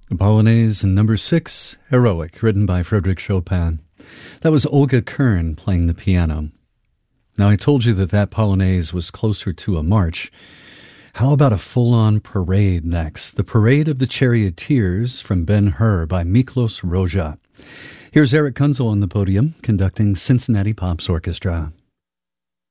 The Polonaise number 6, Heroic, written by Frédéric Chopin. That was Olga Kern playing the piano. Now, I told you that Polonaise was closer to a march. How about a full-on parade next? The Parade of the Charioteers from Ben-Hur by Miklos Rozsa. Here's Eric Kunzel on the podium conducting Cincinnati Pops Orchestra.